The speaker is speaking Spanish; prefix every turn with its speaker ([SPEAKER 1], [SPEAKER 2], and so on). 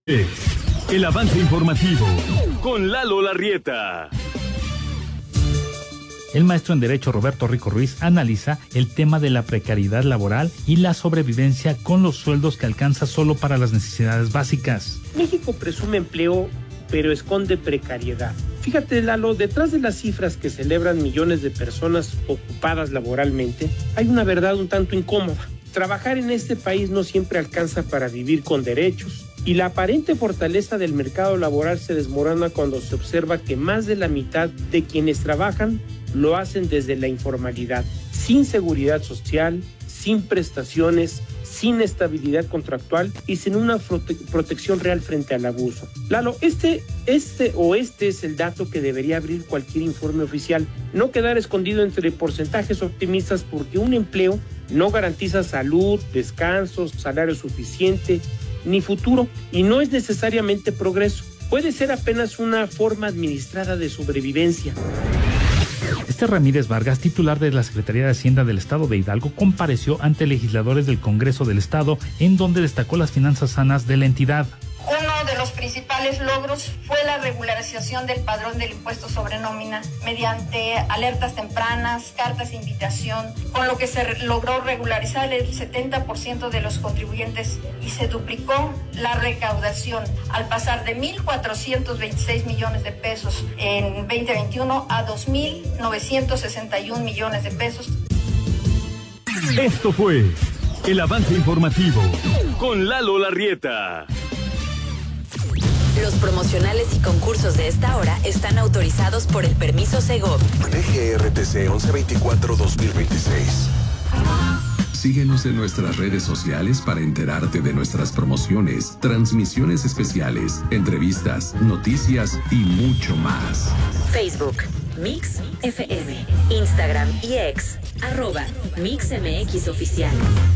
[SPEAKER 1] El avance informativo con Lalo Larrieta.
[SPEAKER 2] El maestro en Derecho Roberto Rico Ruiz analiza el tema de la precariedad laboral y la sobrevivencia con los sueldos que alcanza solo para las necesidades básicas.
[SPEAKER 3] México presume empleo, pero esconde precariedad. Fíjate, Lalo, detrás de las cifras que celebran millones de personas ocupadas laboralmente, hay una verdad un tanto incómoda. Trabajar en este país no siempre alcanza para vivir con derechos. Y la aparente fortaleza del mercado laboral se desmorona cuando se observa que más de la mitad de quienes trabajan lo hacen desde la informalidad, sin seguridad social, sin prestaciones, sin estabilidad contractual y sin una protección real frente al abuso. Lalo, este es el dato que debería abrir cualquier informe oficial, no quedar escondido entre porcentajes optimistas, porque un empleo no garantiza salud, descanso, salario suficiente, ni futuro, y no es necesariamente progreso. Puede ser apenas una forma administrada de sobrevivencia.
[SPEAKER 2] Ramírez Vargas, titular de la Secretaría de Hacienda del Estado de Hidalgo, compareció ante legisladores del Congreso del Estado, en donde destacó las finanzas sanas de la entidad.
[SPEAKER 4] Uno de los principales logros fue la regularización del padrón del impuesto sobre nómina mediante alertas tempranas, cartas de invitación, con lo que se logró regularizar el 70% de los contribuyentes y se duplicó la recaudación al pasar de 1.426 millones de pesos en 2021 a 2.961 millones de pesos.
[SPEAKER 1] Esto fue el avance informativo con Lalo Larrieta.
[SPEAKER 5] Los promocionales y concursos de esta hora están autorizados por el permiso Segov.
[SPEAKER 6] Maneje RTC 1124-2026.
[SPEAKER 7] Síguenos en nuestras redes sociales para enterarte de nuestras promociones, transmisiones especiales, entrevistas, noticias y mucho más.
[SPEAKER 5] Facebook, Mix FM, Instagram y X, @MixMX Oficial.